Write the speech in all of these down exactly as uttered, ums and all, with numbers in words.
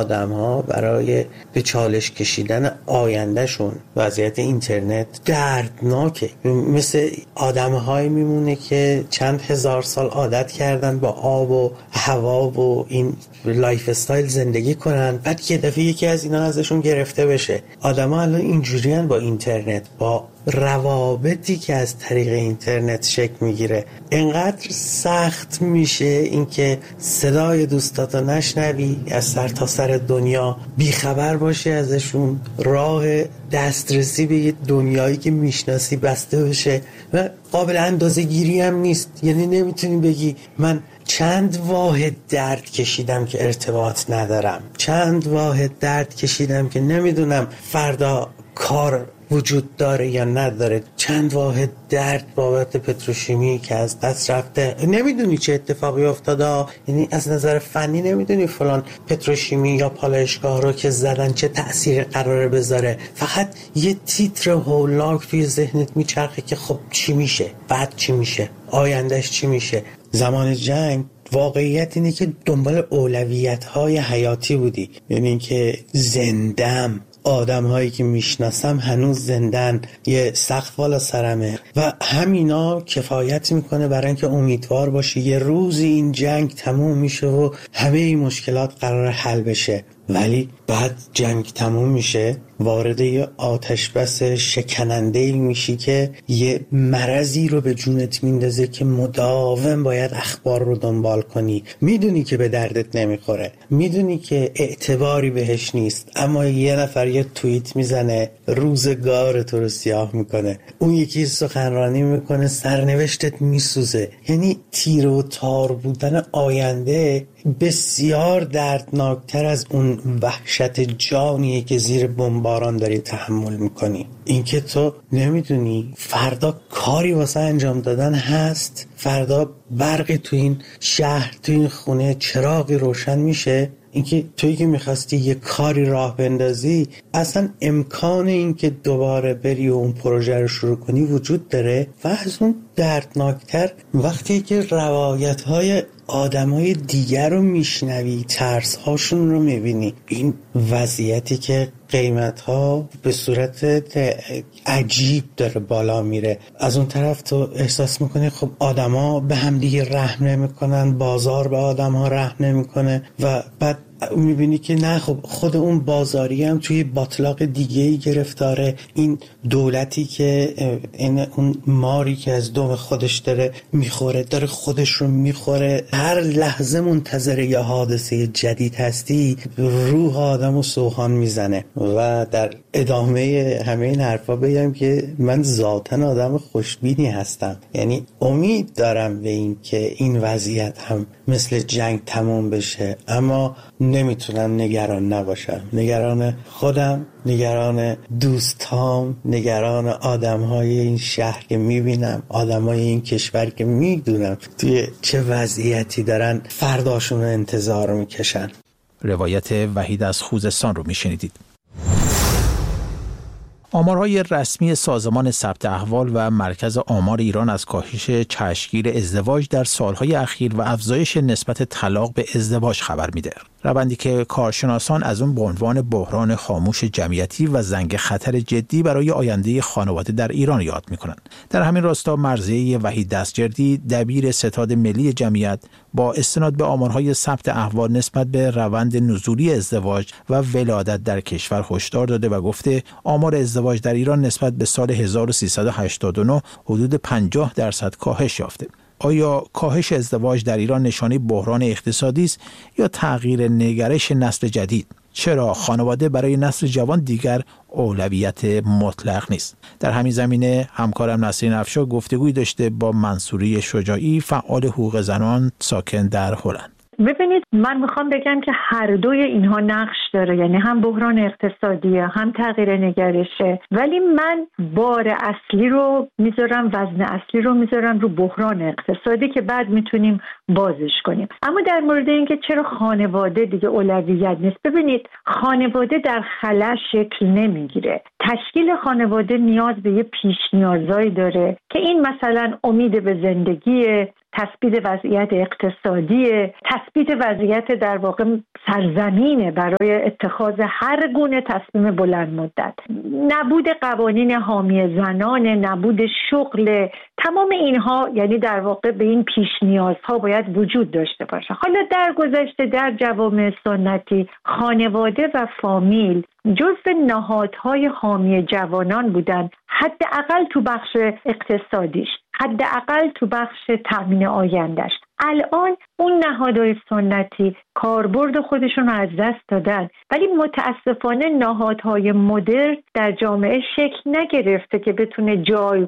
آدم‌ها برای به چالش کشیدن آیندهشون وضعیت اینترنت دردناکه. مثل آدم‌هایی میمونه که چند هزار سال عادت کردن با آب و هوا و این لایف استایل زندگی کنن، بعد یه دفعه یکی از اینا ازشون گرفته بشه. آدم‌ها الان اینجوریان با اینترنت، با روابطی که از طریق اینترنت شکل میگیره. انقدر سخت میشه اینکه صدای دوستاتو نشنوی، از سر تا سر دنیا بیخبر باشی ازشون، راه دسترسی به یه دنیایی که میشناسی بسته بشه و قابل اندازه گیری هم نیست. یعنی نمیتونی بگی من چند واحد درد کشیدم که ارتباط ندارم، چند واحد درد کشیدم که نمیدونم فردا کار وجود داره یا نداره، چند واحد درد بابت پتروشیمی که از دست رفته، نمیدونی چه اتفاقی افتاده. یعنی از نظر فنی نمیدونی فلان پتروشیمی یا پالایشگاه رو که زدن چه تأثیر قراره بذاره. فقط یه تیتر هولاک توی ذهنت میچرخه که خب چی میشه، بعد چی میشه، آیندهش چی میشه. زمان جنگ واقعیت اینه که دنبال اولویت‌های حیاتی بودی، یعنی اینکه زندم، آدم هایی که میشناسم هنوز زندن، یه سقف بالا سرمه و همینا کفایت میکنه برای اینکه امیدوار باشی یه روزی این جنگ تموم میشه و همه این مشکلات قرار حل بشه. ولی بعد جنگ تموم میشه، وارد یه آتش بس شکننده میشی که یه مرضی رو به جونت میندازه که مداوم باید اخبار رو دنبال کنی. میدونی که به دردت نمیخوره، میدونی که اعتباری بهش نیست، اما یه نفر یه توییت میزنه روزگار تو رو سیاه میکنه، اون یکی سخنرانی میکنه سرنوشتت میسوزه. یعنی تیر و تار بودن آینده بسیار دردناکتر از اون وحشت جانیه که زیر بمباران داری تحمل میکنی. اینکه تو نمیدونی فردا کاری واسه انجام دادن هست، فردا برقی تو این شهر، تو این خونه چراغی روشن میشه، اینکه تویی که میخواستی یه کاری راه بندازی اصلا امکان اینکه دوباره بری و اون پروژه رو شروع کنی وجود داره. و از اون دردناکتر وقتی که روایت‌های آدمای دیگر رو میشنوی، ترس هاشون رو میبینی، این وضعیتی که قیمت ها به صورت عجیب داره بالا میره. از اون طرف تو احساس میکنی خب آدما به هم دیگه رحم نمیکنن، بازار به آدم ها رحم نمیکنه و بعد میبینی که نه، خب خود اون بازاری هم توی باطلاق دیگه ای گرفتاره. این دولتی که این اون ماری که از دم خودش داره میخوره، داره خودش رو میخوره، هر لحظه منتظر یه حادثه جدید هستی، روح آدم رو سوهان میزنه. و در ادامه همه این حرفا بگم که من ذاتاً آدم خوشبینی هستم، یعنی امید دارم به این که این وضعیت هم مثل جنگ تموم بشه، اما نمیتونم نگران نباشم. نگران خودم، نگران دوستام، نگران آدمهای این شهر که میبینم، آدمهای این کشور که میدونم توی چه وضعیتی دارن فرداشون رو انتظار میکشن. روایت وحید از خوزستان رو میشنیدید. آمارهای رسمی سازمان ثبت احوال و مرکز آمار ایران از کاهش چشمگیر ازدواج در سالهای اخیر و افزایش نسبت طلاق به ازدواج خبر میده. روندی که کارشناسان از اون به عنوان بحران خاموش جمعیتی و زنگ خطر جدی برای آینده خانواده در ایران یاد میکنند. در همین راستا مرضیه وحید دستجردی، دبیر ستاد ملی جمعیت، با استناد به آمارهای ثبت احوال نسبت به روند نزولی ازدواج و ولادت در کشور هشدار داده و گفته آمار ازدواج در ایران نسبت به سال هزار و سیصد و هشتاد و نه حدود پنجاه درصد کاهش یافته. آیا کاهش ازدواج در ایران نشانه بحران اقتصادی است یا تغییر نگرش نسل جدید؟ چرا خانواده برای نسل جوان دیگر اولویت مطلق نیست؟ در همین زمینه همکارم نسرین افشار گفتگوی داشته با منصوری شجاعی، فعال حقوق زنان ساکن در هلند. ببینید، من میخوام بگم که هر دوی اینها نقش داره، یعنی هم بحران اقتصادیه هم تغییر نگرشه، ولی من بار اصلی رو میذارم، وزن اصلی رو میذارم رو بحران اقتصادی که بعد میتونیم بازش کنیم. اما در مورد اینکه چرا خانواده دیگه اولویت نیست، ببینید خانواده در خلا شکل نمیگیره. تشکیل خانواده نیاز به یه پیش نیازایی داره که این مثلا امید به زندگی، تثبیت وضعیت اقتصادی، تثبیت وضعیت در واقع سرزمینه برای اتخاذ هر گونه تصمیم بلند مدت، نبود قوانین حامی زنان، نبود شغل، تمام اینها یعنی در واقع به این پیش نیازها باید وجود داشته باشه. حالا در گذشته در جوامع سنتی خانواده و فامیل جزو نهادهای حامی جوانان بودن، حداقل تو بخش اقتصادیش، حداقل تو بخش تامین آیندهش. الان اون نهادهای سنتی کاربرد خودشون رو از دست دادن، ولی متاسفانه نهادهای مدرن در جامعه شکل نگرفته که بتونه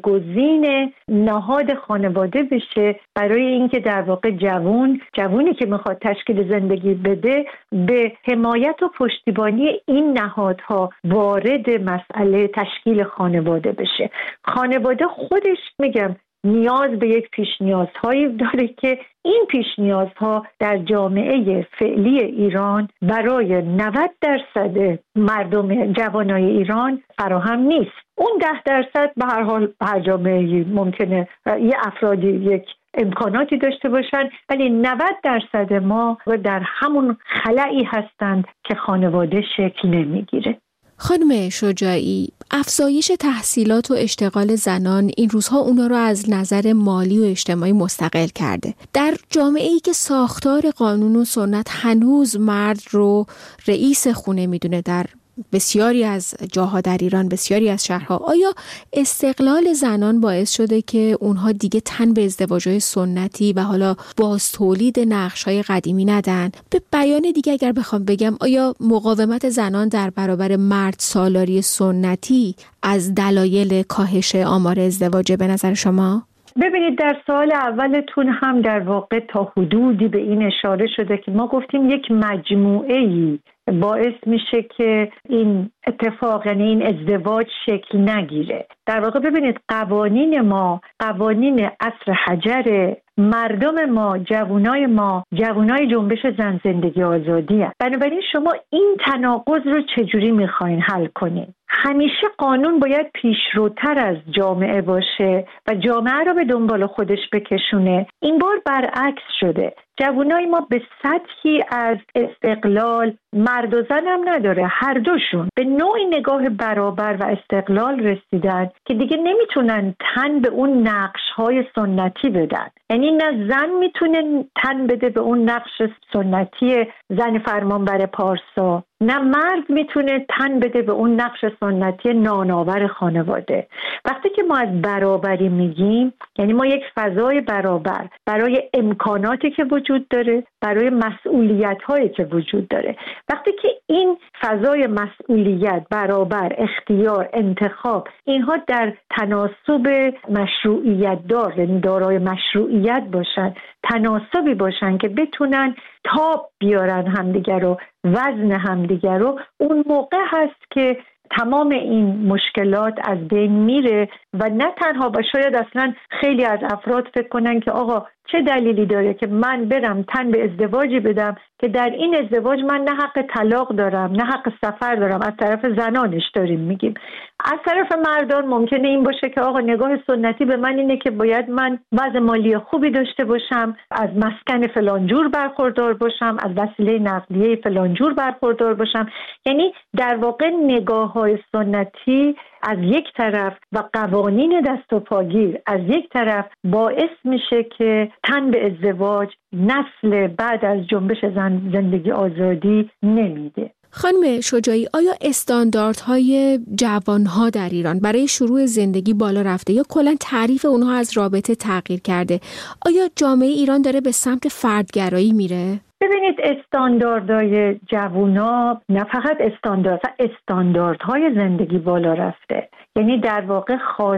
جایگزین نهاد خانواده بشه برای اینکه در واقع جوان جوانی که میخواد تشکیل زندگی بده به حمایت و پشتیبانی این نهادها وارد مسئله تشکیل خانواده بشه. خانواده خودش میگم نیاز به یک پیش نیازهایی داره که این پیش نیازها در جامعه فعلی ایران برای نود درصد مردم جوانای ایران فراهم نیست. اون ده درصد به هر حال هر جامعه ممکنه یه افرادی یک امکاناتی داشته باشن، ولی نود درصد ما در همون خلایی هستند که خانواده شکل نمیگیره. خانم شجاعی، افزایش تحصیلات و اشتغال زنان این روزها اونا رو از نظر مالی و اجتماعی مستقل کرده. در جامعه‌ای که ساختار قانون و سنت هنوز مرد رو رئیس خونه میدونه در بسیاری از جاها در ایران، بسیاری از شهرها، آیا استقلال زنان باعث شده که اونها دیگه تن به ازدواج‌های سنتی و حالا باز تولید نقش‌های قدیمی ندن؟ به بیان دیگه اگر بخوام بگم، آیا مقاومت زنان در برابر مرد سالاری سنتی از دلایل کاهش آمار ازدواج به نظر شما؟ ببینید، در سوال اولتون هم در واقع تا حدودی به این اشاره شده که ما گفتیم یک مجموعه‌ای باعث میشه که این اتفاق، یعنی این ازدواج شکل نگیره. در واقع ببینید قوانین ما، قوانین عصر حجر، مردم ما، جوانای ما، جوانای جنبش زن زندگی آزادی هست. بنابراین شما این تناقض رو چجوری میخواین حل کنین؟ همیشه قانون باید پیشروتر از جامعه باشه و جامعه رو به دنبال خودش بکشونه. این بار برعکس شده. جوانای ما به سطحی از استقلال، مرد و زن هم نداره، هر دوشون به نوعی نگاه برابر و استقلال رسیدن که دیگه نمیتونن تن به اون نقش‌های سنتی بدن. یعنی نه زن میتونه تن بده به اون نقش سنتی زن فرمانبر پارسا، نه مرد میتونه تن بده به اون نقش سنتی نانآور خانواده. وقتی که ما از برابری میگیم، یعنی ما یک فضای برابر برای امکاناتی که وجود داره، برای مسئولیت‌هایی که وجود داره. وقتی که این فضای مسئولیت، برابر، اختیار، انتخاب، اینها در تناسب مشروعیت دار، یعنی دارای مشروعیت باشن، تناسبی باشن که بتونن تاب بیارن همدیگر رو، وزن همدیگر رو، اون موقع هست که تمام این مشکلات از بین میره و نه تنها، و شاید اصلا خیلی از افراد فکر کنن که آقا چه دلیلی داره که من برم تن به ازدواجی بدم که در این ازدواج من نه حق طلاق دارم، نه حق سفر دارم. از طرف زنانش داریم میگیم. از طرف مردان ممکنه این باشه که آقا نگاه سنتی به من اینه که باید من وضع مالی خوبی داشته باشم، از مسکن فلانجور برخوردار باشم، از وسیله نقلیه فلانجور برخوردار باشم. یعنی در واقع نگاه‌های سنتی از یک طرف و قوانین دست و پاگیر از یک طرف باعث میشه که تن به ازدواج نسل بعد از جنبش زن زندگی آزادی نمیده. خانم شجاعی، آیا استانداردهای جوانها در ایران برای شروع زندگی بالا رفته یا کلا تعریف اونها از رابطه تغییر کرده؟ آیا جامعه ایران داره به سمت فردگرایی میره؟ ببینید، استانداردهای جوونا نه فقط استاندارد، استانداردهای زندگی بالا رفته. یعنی در واقع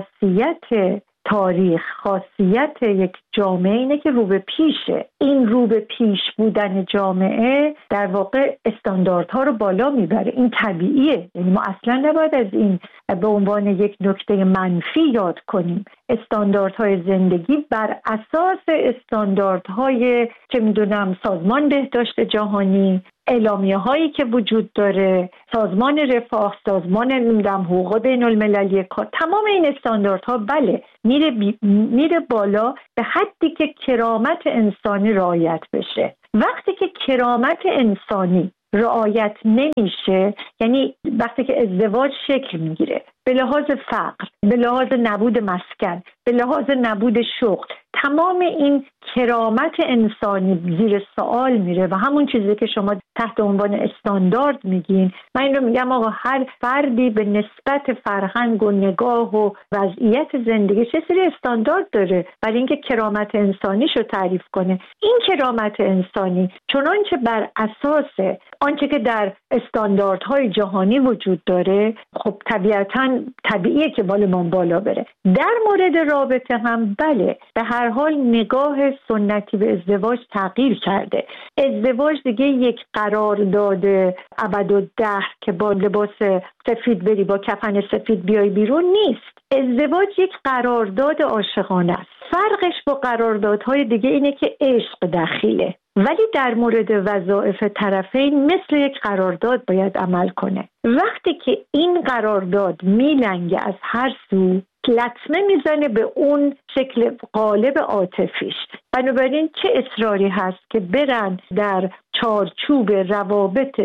خاصیت تاریخ، خاصیت یک جامعه اینه که رو به پیشه. این رو به پیش بودن جامعه در واقع استانداردها رو بالا میبره. این طبیعیه. یعنی ما اصلا نباید از این به عنوان یک نکته منفی یاد کنیم. استانداردهای زندگی بر اساس استانداردهای چه میدونم سازمان بهداشت جهانی، اعلامیه هایی که وجود داره، سازمان رفاه، سازمان نمیدونم حقوق بین المللی کار، تمام این استانداردها بله میره بی... میره بالا به حدی که کرامت انسانی رعایت بشه. وقتی که کرامت انسانی رعایت نمیشه، یعنی وقتی که ازدواج شکل میگیره به لحاظ فقر، به لحاظ نبود مسکن، به لحاظ نبود شغل، تمام این کرامت انسانی زیر سوال میره و همون چیزی که شما تحت عنوان استاندارد میگین، من این رو میگم آقا هر فردی به نسبت فرهنگ و نگاه و وضعیت زندگی چه سری استاندارد داره برای اینکه کرامت انسانیشو تعریف کنه. این کرامت انسانی چنانچه بر اساس آنچه که در استانداردهای جهانی وجود داره، خب طبیعتاً طبیعیه که بالمان بالا بره. در مورد رابطه هم بله، به هر حال نگاه سنتی به ازدواج تغییر کرده. ازدواج دیگه یک قرارداد ابدالدهر که با لباس سفید بری با کفن سفید بیای بیرون نیست. ازدواج یک قرارداد عاشقانه است. فرقش با قراردادهای دیگه اینه که عشق دخیله، ولی در مورد وظایف طرفین مثل یک قرارداد باید عمل کنه. وقتی که این قرارداد میلنگه از هر سو، لطمه میزنه به اون شکل قالب عاطفیش. بنابراین چه اصراری هست که برن در چارچوب روابط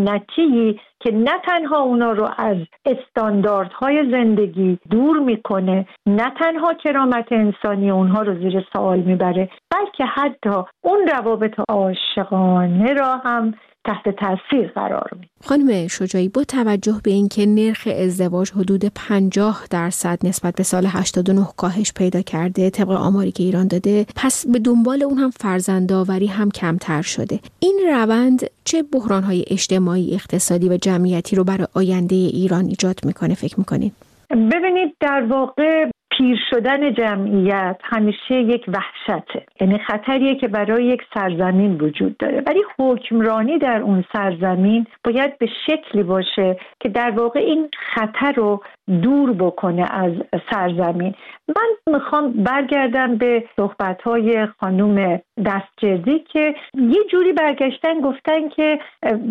سنتی که نه تنها اونا رو از استانداردهای زندگی دور میکنه، نه تنها کرامت انسانی اونها رو زیر سوال میبره، بلکه حتی اون روابط عاشقانه را هم تحت تاثیر قرار میده. خانم شجاعی، با توجه به اینکه نرخ ازدواج حدود پنجاه درصد نسبت به سال هشتاد و نه کاهش پیدا کرده طبق آماری که ایران داده، پس به دنبال اون هم فرزندآوری هم کمتر شده. این روند چه بحران‌های اجتماعی، اقتصادی و جمعیتی رو برای آینده ایران ایجاد میکنه فکر میکنید؟ ببینید، در واقع پیر شدن جمعیت همیشه یک وحشته، یعنی خطریه که برای یک سرزمین وجود داره، ولی حکمرانی در اون سرزمین باید به شکلی باشه که در واقع این خطر رو دور بکنه از سرزمین. من میخوام برگردم به صحبت‌های خانم دستجردی که یه جوری برگشتن گفتن که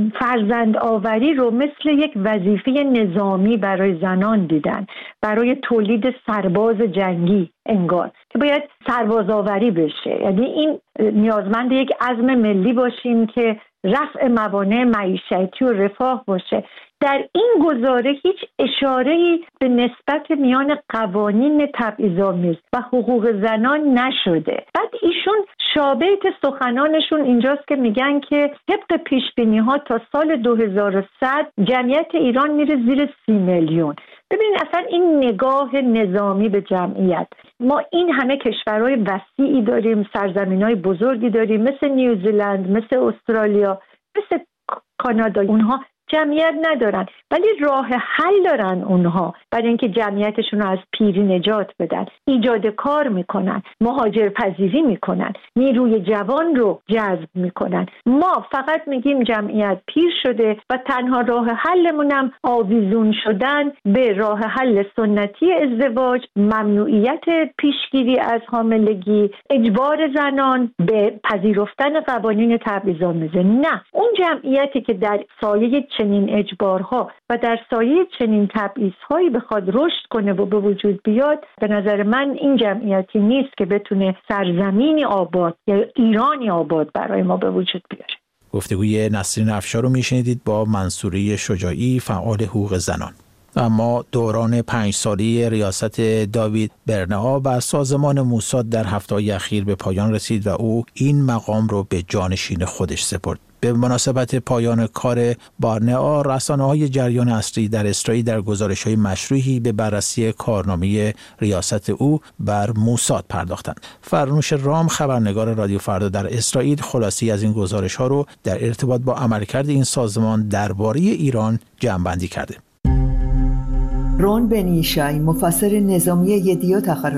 فرزند آوری رو مثل یک وظیفه نظامی برای زنان دیدن، برای تولید سرباز جنگی انگار که باید سرباز آوری بشه. یعنی این نیازمند یک عزم ملی باشیم که رفع موانع معیشتی و رفاه باشه. در این گزاره هیچ اشاره‌ای به نسبت میان قوانین تبعیض‌آمیز و حقوق زنان نشده. بعد ایشون شابهت سخنانشون اینجاست که میگن که طبق پیشبینی‌ها تا سال دو هزار و صد جمعیت ایران میره زیر سی میلیون. ببینید اصلا این نگاه نظامی به جمعیت، ما این همه کشورهای وسیعی داریم، سرزمین‌های بزرگی داریم مثل نیوزیلند، مثل استرالیا، مثل کانادا، اونها جمعیت ندارن ولی راه حل دارن اونها برای اینکه جمعیتشون رو از پیری نجات بدن. ایجاد کار میکنن، مهاجر پذیری میکنن، نیروی جوان رو جذب میکنن. ما فقط میگیم جمعیت پیر شده و تنها راه حلمونم آویزون شدن به راه حل سنتی ازدواج، ممنوعیت پیشگیری از حاملگی، اجبار زنان به پذیرفتن قوانین تبعیض‌آمیزه. نه، اون جمعیتی که در سایه چنین اجبارها و در سایه چنین تبعیض‌هایی بخواد رشد کنه و به وجود بیاد، به نظر من این جمعیتی نیست که بتونه سرزمینی آباد یا ایرانی آباد برای ما به وجود بیاره. گفتگوی نسرین افشار رو میشنیدید با منصوره شجاعی، فعال حقوق زنان. اما دوران پنج سالی ریاست داوید برنئا و سازمان موساد در هفته‌های اخیر به پایان رسید و او این مقام رو به جانشین خودش سپرد. به مناسبت پایان کار برنئا، رسانه‌های جریان اصلی در اسرائیل در گزارش‌های مشروحی به بررسی کارنامه ریاست او بر موساد پرداختند. فرنوش رام، خبرنگار رادیو فردا در اسرائیل، خلاصه‌ای از این گزارش‌ها رو در ارتباط با عملکرد این سازمان درباره ایران جمع‌بندی کرده. رون بنی یشای، مفسر نظامی یدیوت اخرونوت،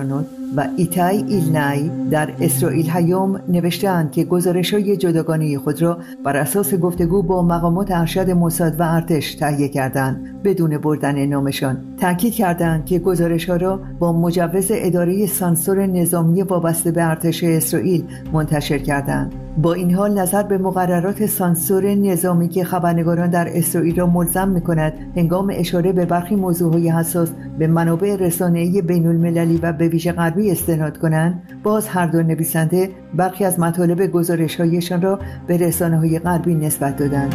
و ایتای ایلنای در اسرائیل هیوم نوشتند که گزارش‌های جداگانه خود را بر اساس گفتگو با مقامات ارشد موساد و ارتش تهیه کردند بدون بردن نامشان. تاکید کردند که گزارش‌ها را با مجوز اداره سانسور نظامی وابسته به ارتش اسرائیل منتشر کردند. با این حال نظر به مقررات سانسور نظامی که خبرنگاران در اسرائیل را ملزم می‌کند هنگام اشاره به برخی موضوعهای حساس به منابع رسانه‌ای بین‌المللی و به ویژه غربی استناد کنند، باز هر دو نویسنده برخی از مطالب گزارش‌هایشان را به رسانه‌های غربی نسبت دادند.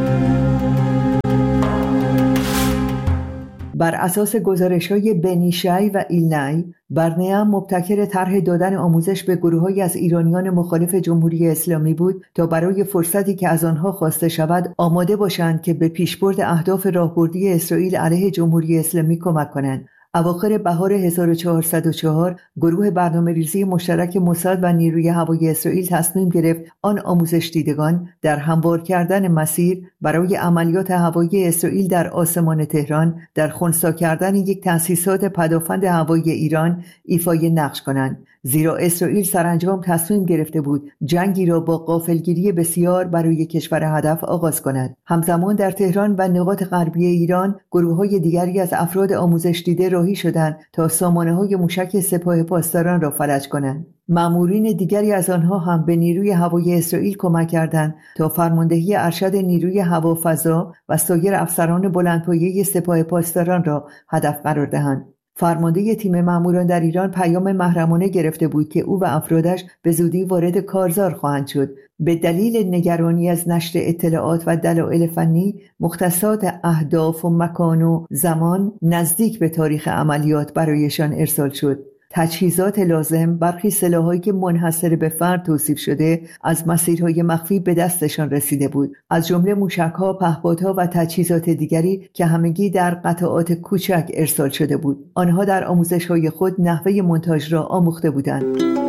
بر اساس گزارش‌های بنیشای و ایلنای، برنیا مبتکر طرح دادن آموزش به گروه‌هایی از ایرانیان مخالف جمهوری اسلامی بود تا برای فرصتی که از آنها خواسته شود آماده باشند که به پیشبرد اهداف راهبردی اسرائیل علیه جمهوری اسلامی کمک کنند. اواخر بهار هزار و چهارصد و چهار گروه برنامه‌ریزی مشترک موساد و نیروی هوایی اسرائیل تصمیم گرفت آن آموزش دیدگان در هموار کردن مسیر برای عملیات هوایی اسرائیل در آسمان تهران در خنثی کردن یک تأسیسات پدافند هوایی ایران ایفای نقش کنند، زیرا اسرائیل سرانجام تصمیم گرفته بود جنگی را با غافلگیری بسیار برای کشور هدف آغاز کند. همزمان در تهران و نقاط غربی ایران گروه‌های دیگری از افراد آموزش دیده راهی شدند تا سامانه‌های موشک سپاه پاسداران را فلج کنند. مأمورین دیگری از آنها هم به نیروی هوایی اسرائیل کمک کردند تا فرماندهی ارشد نیروی هوافضا و سایر افسران بلندپایه سپاه پاسداران را هدف قرار دهند. فرمانده تیم مأموران در ایران پیام محرمانه گرفته بود که او و افرادش به زودی وارد کارزار خواهند شد. به دلیل نگرانی از نشر اطلاعات و دلایل فنی، مختصات اهداف و مکان و زمان نزدیک به تاریخ عملیات برایشان ارسال شد. تجهیزات لازم، برخی سلاحایی که منحصر به فرد توصیف شده، از مسیرهای مخفی به دستشان رسیده بود، از جمله موشک‌ها، پهپادها و تجهیزات دیگری که همگی در قطعات کوچک ارسال شده بود. آنها در آموزش‌های خود نحوه مونتاژ را آموخته بودند.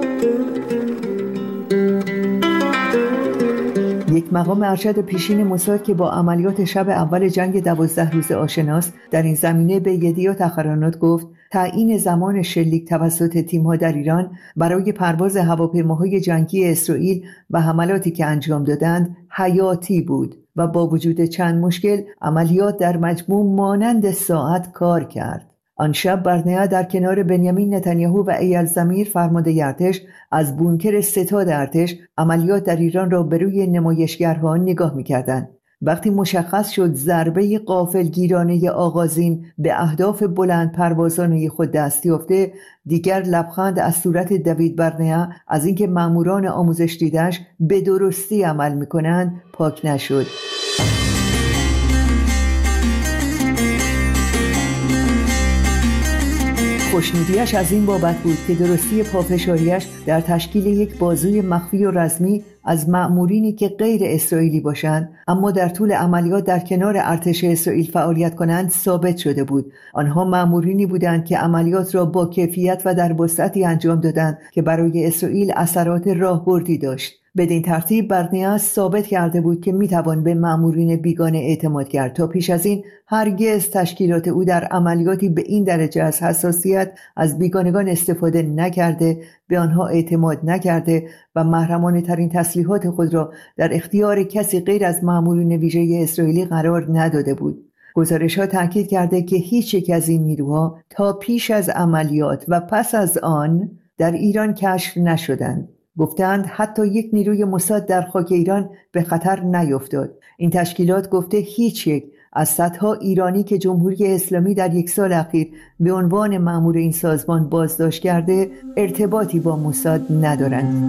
یک مقام ارشد پیشین موساد که با عملیات شب اول جنگ دوازده روزه آشناست، در این زمینه به یدیا تخرانات گفت تعیین زمان شلیک توسط تیم‌ها در ایران برای پرواز هواپیماهای جنگی اسرائیل و حملاتی که انجام دادند حیاتی بود و با وجود چند مشکل عملیات در مجموع مانند ساعت کار کرد. آن شب برنیا در کنار بنیامین نتانیاهو و ایل زمیر فرمانده ارتش از بونکر ستاد ارتش عملیات در ایران را به روی نمایشگرها نگاه می‌کردند. وقتی مشخص شد ضربه غافلگیرانه آغازین به اهداف بلند پروازانه خود دست یافته، دیگر لبخند از صورت دوید برنیا از اینکه ماموران آموزش دیدش به درستی عمل می‌کنند پاک نشد. خوشنودیش از این بابت بود که درستی پافشاریش در تشکیل یک بازوی مخفی و رسمی از مأمورینی که غیر اسرائیلی باشند اما در طول عملیات در کنار ارتش اسرائیل فعالیت کنند ثابت شده بود. آنها مأمورینی بودند که عملیات را با کیفیت و در وسعتی انجام دادند که برای اسرائیل اثرات راهبردی داشت. بدین ترتیب برنیا ثابت کرده بود که میتوان به مأمورین بیگانه اعتماد کرد. تا پیش از این هرگز تشکیلات او در عملیاتی به این درجه از حساسیت از بیگانگان استفاده نکرده، به آنها اعتماد نکرده و محرمانه ترین تسلیحات خود را در اختیار کسی غیر از مأمورین ویژه اسرائیلی قرار نداده بود. گزارش‌ها تاکید کرده که هیچ یک از این نیروها تا پیش از عملیات و پس از آن در ایران کشف نشدند. گفتند حتی یک نیروی موساد در خاک ایران به خطر نیفتاد. این تشکیلات گفته هیچ یک از صدها ایرانی که جمهوری اسلامی در یک سال اخیر به عنوان مأمور این سازمان بازداشت کرده ارتباطی با موساد ندارند.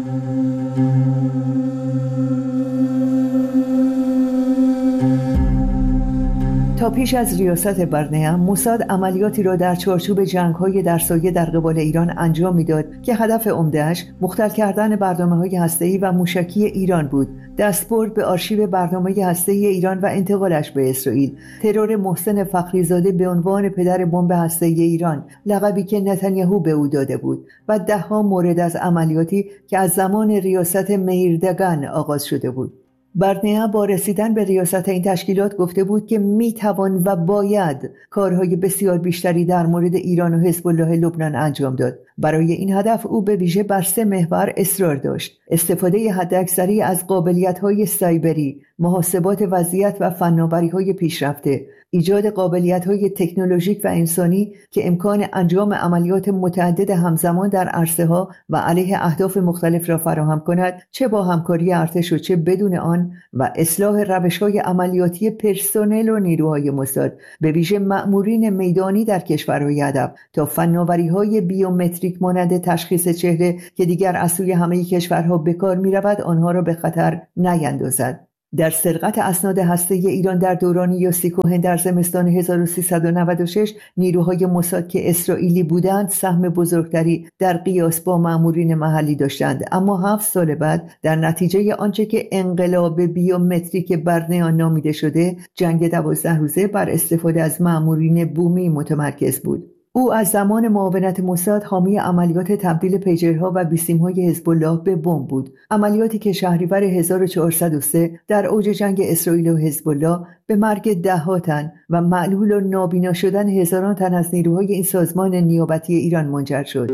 تا پیش از ریاست برنیا، موساد عملیاتی را در چارچوب جنگ‌های در سایه در قبال ایران انجام می‌داد که هدف عمده‌اش مختل کردن برنامه‌های هسته‌ای و موشکی ایران بود، دستبرد به آرشیو برنامه هسته‌ای ایران و انتقالش به اسرائیل، ترور محسن فخریزاده به عنوان پدر بمب هسته‌ای ایران، لقبی که نتانیاهو به او داده بود، و ده‌ها مورد از عملیاتی که از زمان ریاست میردگان آغاز شده بود. برنیا با رسیدن به ریاست این تشکیلات گفته بود که میتوان و باید کارهای بسیار بیشتری در مورد ایران و حزب الله لبنان انجام داد. برای این هدف او به ویژه بر سه محور اصرار داشت: استفاده حداکثری از قابلیت‌های سایبری، محاسبات وضعیت و فناوری‌های پیشرفته، ایجاد قابلیت‌های تکنولوژیک و انسانی که امکان انجام عملیات متعدد همزمان در عرصه‌ها و علیه اهداف مختلف را فراهم کند، چه با همکاری ارتش و چه بدون آن، و اصلاح روش‌های عملیاتی پرسنل و نیروهای موساد، به ویژه مأمورین میدانی در کشورهای هدف، تا فناوری‌های بیومتریک مانند تشخیص چهره که دیگر از سوی همه کشورها به کار می‌رود، آنها را به خطر نیندازد. در سرقت اسناد هسته‌ای ایران در دوران یوسی کوهن در زمستان هزار و سیصد و نود و شش، نیروهای موساد که اسرائیلی بودند سهم بزرگتری در قیاس با مأمورین محلی داشتند، اما هفت سال بعد در نتیجه آنچه که انقلاب بیومتریک برنیا نامیده شده، جنگ دوازده روزه بر استفاده از مأمورین بومی متمرکز بود. او از زمان معاونت موساد حامی عملیات تبدیل پیجرها و بیسیم‌های حزب الله به بمب بود، عملیاتی که شهریور هزار و چهارصد و سه در اوج جنگ اسرائیل و حزب الله به مرگ ده‌ها تن و معلول و نابینا شدن هزاران تن از نیروهای این سازمان نیابتی ایران منجر شد.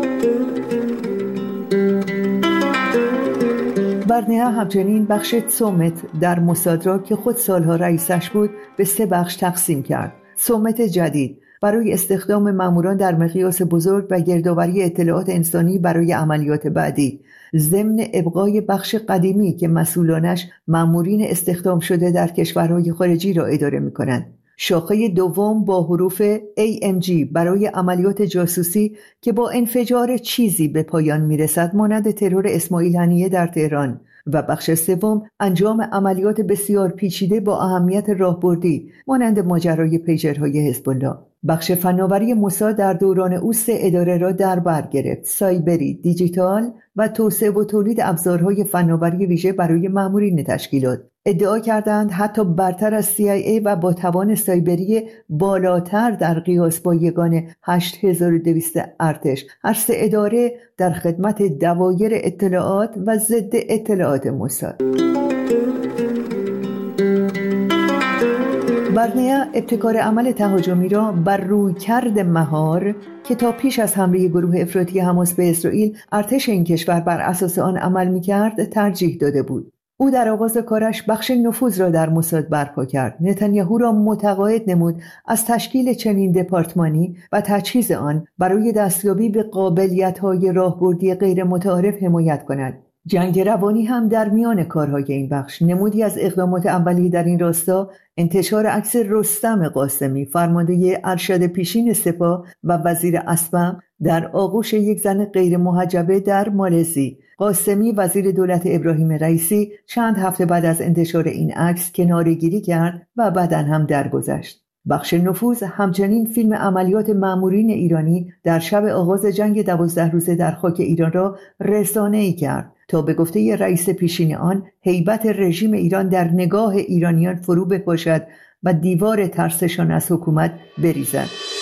برنیا همچنین بخش سومت در موساد را که خود سالها رئیسش بود به سه بخش تقسیم کرد. سومت جدید برای استخدام ماموران در مقیاس بزرگ و گردآوری اطلاعات انسانی برای عملیات بعدی، ضمن ابقای بخش قدیمی که مسئولانش مامورین استخدام شده در کشورهای خارجی را اداره می‌کنند. شاخه دوم با حروف ای ام جی برای عملیات جاسوسی که با انفجار چیزی به پایان می‌رسد، مانند ترور اسماعیل هنیه در تهران، و بخش سوم انجام عملیات بسیار پیچیده با اهمیت راهبردی مانند ماجرای پیجرهای حزب الله. بخش فناوری موساد در دوران او سه اداره را در بر گرفت: سایبری، دیجیتال و توسعه و تولید ابزارهای فناوری ویژه برای مامورین تشکیلات. ادعا کردند حتی برتر از سی آی ای و با توان سایبری بالاتر در قیاس با یگان هشت هزار و دویست ارتش، هر سه اداره در خدمت دوایر اطلاعات و ضد اطلاعات موساد. برنیا ابتکار عمل تهاجمی را بر رویکرد مهار که تا پیش از حمله گروه افراطی حماس به اسرائیل ارتش این کشور بر اساس آن عمل می‌کرد ترجیح داده بود. او در آغاز کارش بخش نفوذ را در موساد برپا کرد. نتانیاهو را متقاعد نمود از تشکیل چنین دپارتمانی و تجهیز آن برای دستیابی به قابلیت‌های راهبردی غیر متعارف حمایت کند. جنگ روانی هم در میان کارهای این بخش. نمودی از اقدامات اولیه در این راستا انتشار عکس رستم قاسمی، فرمانده ارشد پیشین سپاه و وزیر اسبم، در آغوش یک زن غیر محجبه در مالزی. قاسمی وزیر دولت ابراهیم رئیسی چند هفته بعد از انتشار این عکس کناره‌گیری کرد و بعداً هم درگذشت. بخش نفوذ همچنین فیلم عملیات مامورین ایرانی در شب آغاز جنگ دوازده روزه در خاک ایران را رسانه‌ای کرد تا به گفته رئیس پیشین آن هیبت رژیم ایران در نگاه ایرانیان فرو بپاشد و دیوار ترسشان از حکومت بریزد.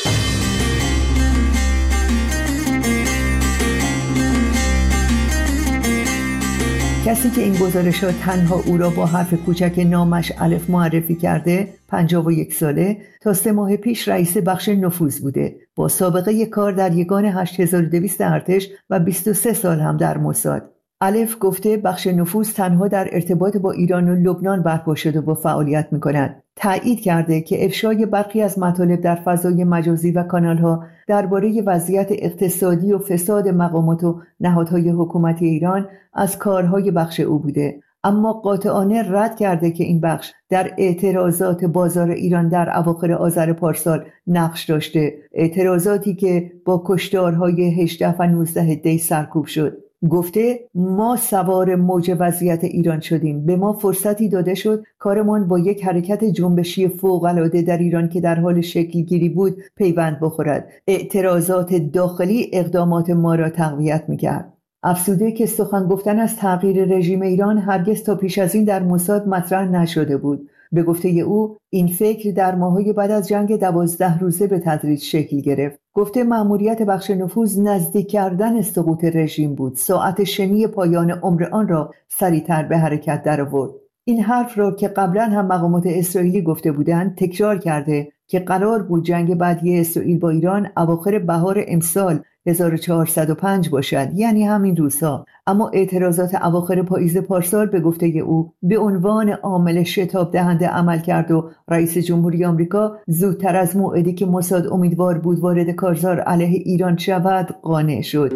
کسی که این گزارشات تنها او را با حرف کوچک نامش الف معرفی کرده، پنجاه و یک ساله، تا سه ماه پیش رئیس بخش نفوذ بوده، با سابقه کار در یگان هشت هزار و دویست ارتش و بیست و سه سال هم در موساد. الف گفته بخش نفوذ تنها در ارتباط با ایران و لبنان برپا شده و فعالیت می‌کند. تأیید کرده که افشای برخی از مطالب در فضای مجازی و کانال‌ها درباره وضعیت اقتصادی و فساد مقامات و نهادهای حکومتی ایران از کارهای بخش او بوده، اما قاطعانه رد کرده که این بخش در اعتراضات بازار ایران در اواخر آذر پارسال نقش داشته، اعتراضاتی که با کشتارهای هجده و نوزده دی سرکوب شد. گفته ما سوار موج وضعیت ایران شدیم، به ما فرصتی داده شد کارمان با یک حرکت جنبشی فوق‌العاده در ایران که در حال شکل گیری بود پیوند بخورد. اعتراضات داخلی اقدامات ما را تقویت می‌کرد. افزوده که سخن گفتن از تغییر رژیم ایران هرگز تا پیش از این در موساد مطرح نشده بود. به گفته او این فکر در ماه‌های بعد از جنگ دوازده روزه به تدریج شکل گرفت. گفته مأموریت بخش نفوذ نزدیک کردن سقوط رژیم بود. ساعت شنی پایان عمر آن را سریعتر به حرکت درآورد. این حرف را که قبلا هم مقامات اسرائیلی گفته بودند تکرار کرده که قرار بود جنگ بعدی اسرائیل با ایران اواخر بهار امسال هزار و چهارصد و پنج باشد، یعنی همین روزها. اما اعتراضات اواخر پاییز پارسال به گفته او به عنوان عامل شتاب دهنده عمل کرد و رئیس جمهوری آمریکا زودتر از موعدی که موساد امیدوار بود وارد کارزار علیه ایران شود قانع شد.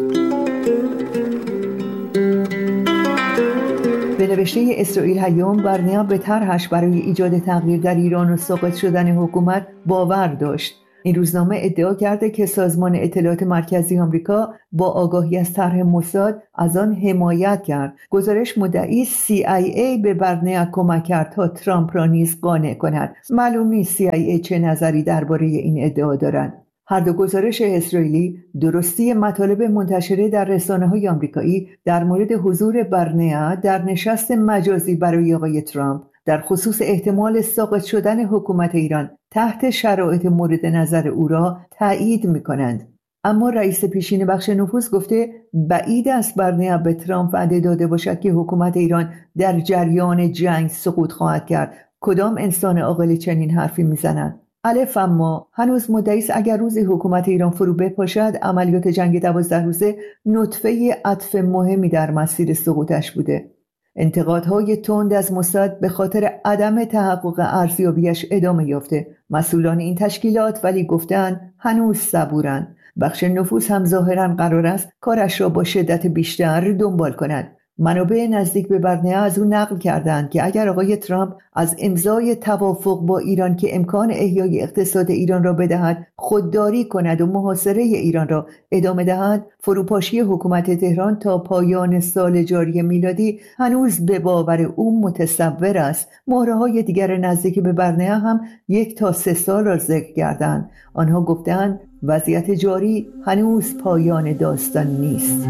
به نوشته اسرائیل هیوم، برنیا به طرحش برای ایجاد تغییر در ایران و ساقط شدن حکومت باور داشت. این روزنامه ادعا کرده که سازمان اطلاعات مرکزی آمریکا با آگاهی از طرح موساد از آن حمایت کرد. گزارش مدعی سی آی ای به برنیا کمک کرد تا ترامپ را نیز قانع کند. معلوم نیست سی آی ای چه نظری درباره این ادعا دارند. هر دو گزارش اسرائیلی درستی مطالب منتشره در رسانه‌های آمریکایی در مورد حضور برنیا در نشست مجازی برای آقای ترامپ در خصوص احتمال ساقط شدن حکومت ایران تحت شرایط مورد نظر او را تایید می‌کنند. اما رئیس پیشین بخش نفوذ گفته بعید است برنیا به ترامپ وعده داده باشد که حکومت ایران در جریان جنگ سقوط خواهد کرد. کدام انسان عاقل چنین حرفی می‌زند؟ الف اما هنوز مدعی است اگر روزی حکومت ایران فرو بپاشد عملیات جنگ دوازده روزه نطفه عطف مهمی در مسیر سقوطش بوده. انتقادهای تند از موساد به خاطر عدم تحقق ارزیابیش ادامه یافته. مسئولان این تشکیلات ولی گفتند هنوز صبورند. بخش نفوذ هم ظاهراً قرار است کارش را با شدت بیشتر دنبال کند. منابع نزدیک به برنیا از او نقل کردند که اگر آقای ترامپ از امضای توافق با ایران که امکان احیای اقتصاد ایران را بدهد خودداری کند و محاصره ایران را ادامه دهد، فروپاشی حکومت تهران تا پایان سال جاری میلادی هنوز به باور او متصور است. مهره‌های دیگر نزدیک به برنیا هم یک تا سه سال را ذکر کردند. آنها گفتند وضعیت جاری هنوز پایان داستان نیست.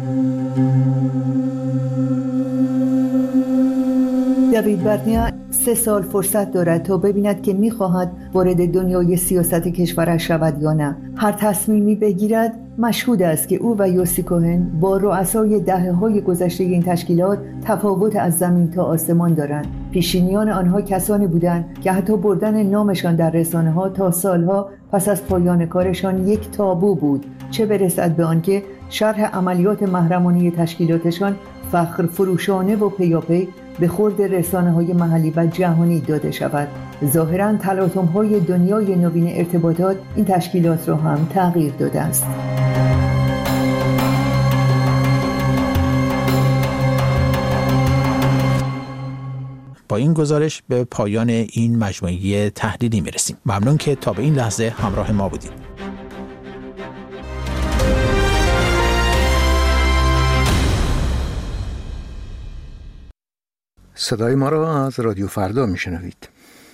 دیوید برنیا سه سال فرصت دارد تا ببیند که می‌خواهد وارد دنیای سیاست کشورش شود یا نه. هر تصمیمی بگیرد مشهود است که او و یوسی کوهن با رؤسای دهه‌های گذشته این تشکیلات تفاوت از زمین تا آسمان دارند. پیشینیان آنها کسانی بودند که حتی بردن نامشان در رسانه‌ها تا سالها پس از پایان کارشان یک تابو بود، چه برسد به آنکه شرح عملیات محرمانه تشکیلاتشان فخر فروشانه و پیاپی به خورد رسانه‌های محلی و جهانی داده شود. ظاهراً تلاطم‌های دنیای نوین ارتباطات این تشکیلات را هم تغییر داده است. با این گزارش به پایان این مجموعه تحلیلی میرسیم. ممنون که تا به این لحظه همراه ما بودید. صدای ما را از رادیو فردا میشنوید.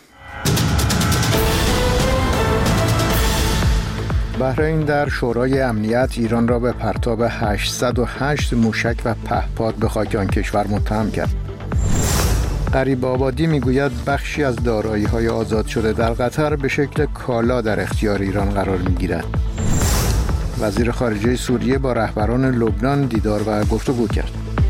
بحرین در شورای امنیت ایران را به پرتاب هشتصد و هشت موشک و پهپاد به خاک آن کشور متهم کرد. غریب آبادی میگوید بخشی از دارایی‌های آزاد شده در قطر به شکل کالا در اختیار ایران قرار میگیرد. وزیر خارجه سوریه با رهبران لبنان دیدار و گفتگو کرد.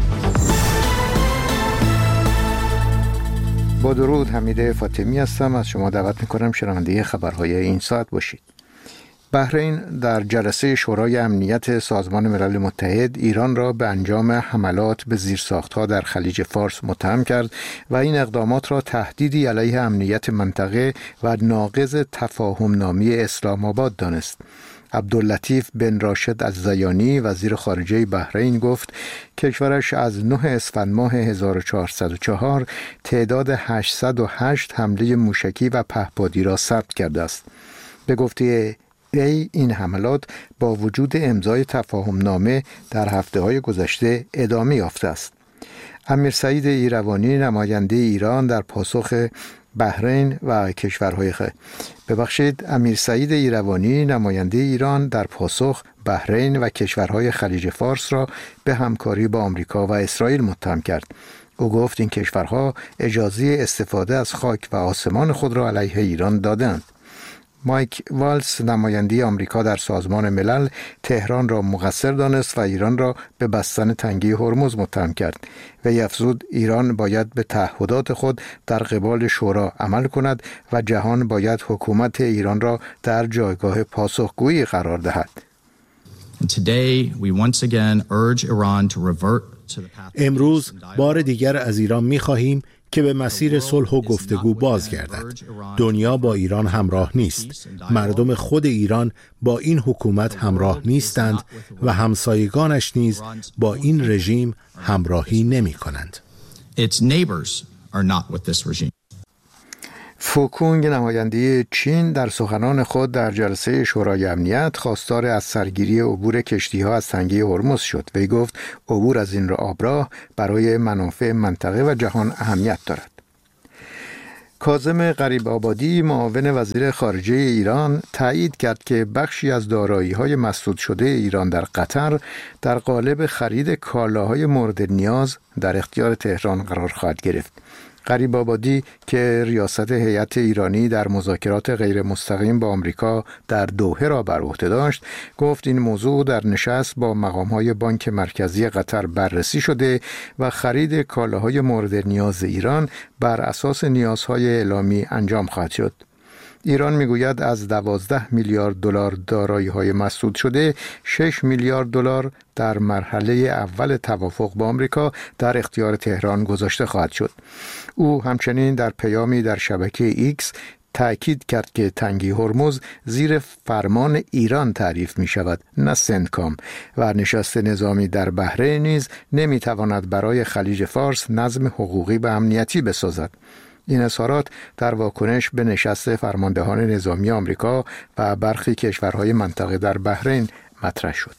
با درود، حمیده فاطمی هستم. از شما دعوت میکنم شنونده خبرهای این ساعت باشید. بحرین در جلسه شورای امنیت سازمان ملل متحد ایران را به انجام حملات به زیرساختها در خلیج فارس متهم کرد و این اقدامات را تهدیدی علیه امنیت منطقه و ناقض تفاهم نامه اسلام آباد دانست. عبداللطیف بن راشد الزیانی وزیر خارجه بحرین گفت کشورش از نه اسفند ماه هزار و چهارصد و چهار تعداد هشتصد و هشت حمله موشکی و پهپادی را ثبت کرده است. به گفته ای این حملات با وجود امضای تفاهم نامه در هفته‌های گذشته ادامه یافته است. امیر سعید ایروانی نماینده ایران در پاسخ بحرین و کشورهای خ ببخشید امیر سعید ایروانی نماینده ایران در پاسخ بحرین و کشورهای خلیج فارس را به همکاری با آمریکا و اسرائیل متهم کرد. او گفت این کشورها اجازه استفاده از خاک و آسمان خود را علیه ایران دادند. مایک والز نماینده آمریکا در سازمان ملل تهران را مقصر دانست و ایران را به بستن تنگی هرمز متهم کرد. وی افزود ایران باید به تعهدات خود در قبال شورا عمل کند و جهان باید حکومت ایران را در جایگاه پاسخگویی قرار دهد. امروز بار دیگر از ایران می‌خواهیم که به مسیر صلح و گفتگو بازگردد. دنیا با ایران همراه نیست. مردم خود ایران با این حکومت همراه نیستند و همسایگانش نیز با این رژیم همراهی نمی‌کنند. فوکونگ نماینده چین در سخنان خود در جلسه شورای امنیت خواستار از سرگیری عبور کشتی‌ها از تنگه هرمز شد. وی گفت عبور از این آبراه برای منافع منطقه و جهان اهمیت دارد. کاظم غریب‌آبادی معاون وزیر خارجه ایران تایید کرد که بخشی از دارایی‌های مسدود شده ایران در قطر در قالب خرید کالاهای مورد نیاز در اختیار تهران قرار خواهد گرفت. غریب‌آبادی که ریاست هیئت ایرانی در مذاکرات غیر مستقیم با آمریکا در دوحه را بر عهده داشت، گفت این موضوع در نشست با مقام‌های بانک مرکزی قطر بررسی شده و خرید کالاهای مورد نیاز ایران بر اساس نیازهای اعلامی انجام خواهد شد. ایران میگوید از دوازده میلیارد دلار دارایی‌های مسدود شده، شش میلیارد دلار در مرحله اول توافق با آمریکا در اختیار تهران گذاشته خواهد شد. او همچنین در پیامی در شبکه ایکس تأکید کرد که تنگی هرمز زیر فرمان ایران تعریف می شود، نه سندکام، و نشست نظامی در بحرین نیز نمی تواند برای خلیج فارس نظم حقوقی و امنیتی بسازد. این اظهارات در واکنش به نشست فرماندهان نظامی آمریکا و برخی کشورهای منطقه در بحرین مطرح شد.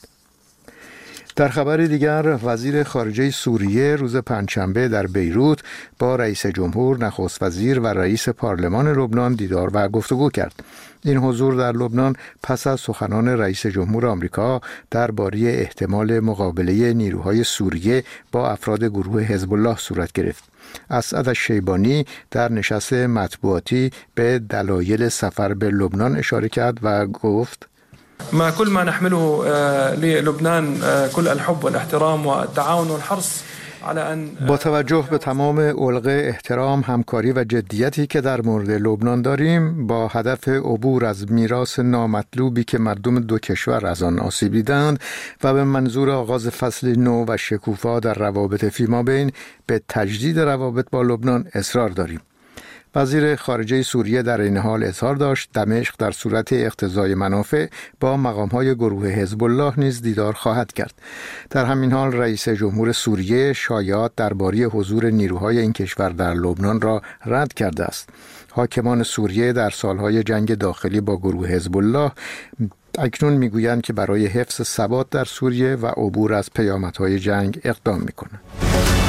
در خبر دیگر، وزیر خارجه سوریه روز پنجشنبه در بیروت با رئیس جمهور، نخست وزیر و رئیس پارلمان لبنان دیدار و گفتگو کرد. این حضور در لبنان پس از سخنان رئیس جمهور آمریکا درباره احتمال مقابله نیروهای سوریه با افراد گروه حزب الله صورت گرفت. اسعد الشیبانی در نشست مطبوعاتی به دلایل سفر به لبنان اشاره کرد و گفت: ما كل ما نحمله للبنان كل الحب والاحترام والتعاون والحرص على ان با توجه به تمام الغ احترام، همکاری و جدیتی که در مورد لبنان داریم، با هدف عبور از میراث نامطلوبی که مردم دو کشور از آن آسیب دیدند و به منظور آغاز فصل نو و شکوفا در روابط فیمابین به تجدید روابط با لبنان اصرار داریم. وزیر خارجه سوریه در این حال اظهار داشت دمشق در صورت اقتضای منافع با مقام‌های گروه حزب الله نیز دیدار خواهد کرد. در همین حال رئیس جمهور سوریه شایعات درباره حضور نیروهای این کشور در لبنان را رد کرده است. حاکمان سوریه در سالهای جنگ داخلی با گروه حزب الله اکنون میگویند که برای حفظ ثبات در سوریه و عبور از پیامدهای جنگ اقدام میکنند.